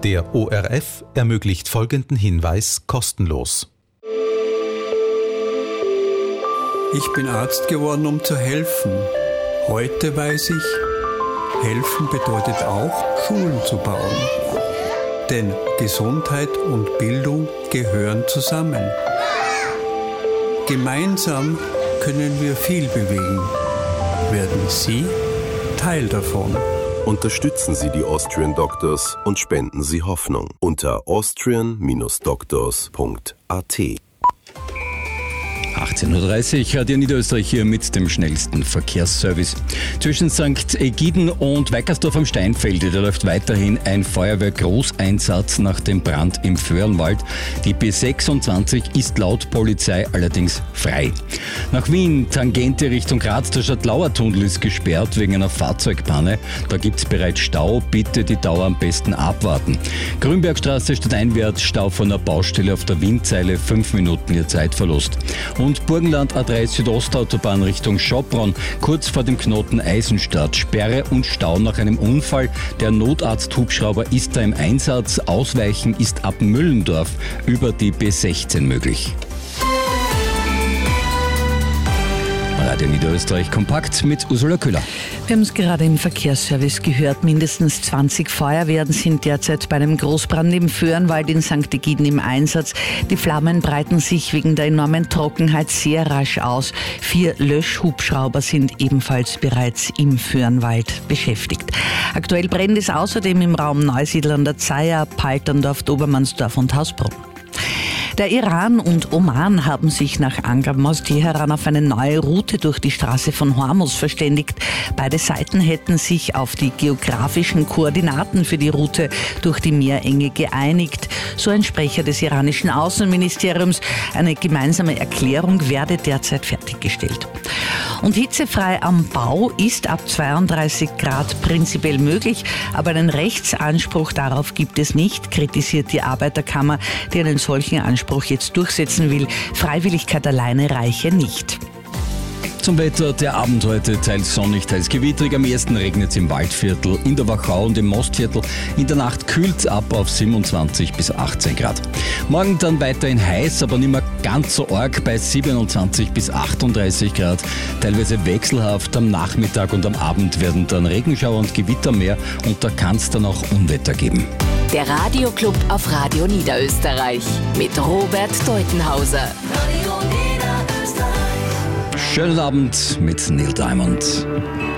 Der ORF ermöglicht folgenden Hinweis kostenlos. Ich bin Arzt geworden, um zu helfen. Heute weiß ich, helfen bedeutet auch, Schulen zu bauen. Denn Gesundheit und Bildung gehören zusammen. Gemeinsam können wir viel bewegen. Werden Sie Teil davon? Unterstützen Sie die Austrian Doctors und spenden Sie Hoffnung unter austrian-doctors.at. 18.30 Uhr, Radio Niederösterreich hier mit dem schnellsten Verkehrsservice. Zwischen St. Egiden und Weikersdorf am Steinfelde, da läuft weiterhin ein Feuerwehr-Großeinsatz nach dem Brand im Föhrenwald. Die B26 ist laut Polizei allerdings frei. Nach Wien, Tangente Richtung Graz, der Stadtlauer-Tunnel ist gesperrt wegen einer Fahrzeugpanne. Da gibt es bereits Stau, bitte die Dauer am besten abwarten. Grünbergstraße stadteinwärts, Stau von der Baustelle auf der Windseile, 5 Minuten ihr Zeitverlust. Und Burgenland A3 Südostautobahn Richtung Schopron, kurz vor dem Knoten Eisenstadt. Sperre und Stau nach einem Unfall. Der Notarzt-Hubschrauber ist da im Einsatz. Ausweichen ist ab Müllendorf über die B16 möglich. Radio Niederösterreich kompakt mit Ursula Köhler. Wir haben es gerade im Verkehrsservice gehört. Mindestens 20 Feuerwehren sind derzeit bei einem Großbrand im Föhrenwald in St. Egiden im Einsatz. Die Flammen breiten sich wegen der enormen Trockenheit sehr rasch aus. 4 Löschhubschrauber sind ebenfalls bereits im Föhrenwald beschäftigt. Aktuell brennt es außerdem im Raum Neusiedl an der Zeier, Palterndorf, Obermannsdorf und Hausbrunn. Der Iran und Oman haben sich nach Angaben aus Teheran auf eine neue Route durch die Straße von Hormuz verständigt. Beide Seiten hätten sich auf die geografischen Koordinaten für die Route durch die Meerenge geeinigt. So ein Sprecher des iranischen Außenministeriums. Eine gemeinsame Erklärung werde derzeit fertiggestellt. Und hitzefrei am Bau ist ab 32 Grad prinzipiell möglich, aber einen Rechtsanspruch darauf gibt es nicht, kritisiert die Arbeiterkammer, die einen solchen Anspruch jetzt durchsetzen will. Freiwilligkeit alleine reiche nicht. Zum Wetter, der Abend heute teils sonnig, teils gewittrig. Am ersten regnet es im Waldviertel, in der Wachau und im Mostviertel. In der Nacht kühlt es ab auf 27 bis 18 Grad. Morgen dann weiterhin heiß, aber nicht mehr ganz so arg bei 27 bis 38 Grad. Teilweise wechselhaft. Am Nachmittag und am Abend werden dann Regenschauer und Gewitter mehr und da kann es dann auch Unwetter geben. Der Radioclub auf Radio Niederösterreich mit Robert Deutenhauser. Schönen Abend mit Neil Diamond.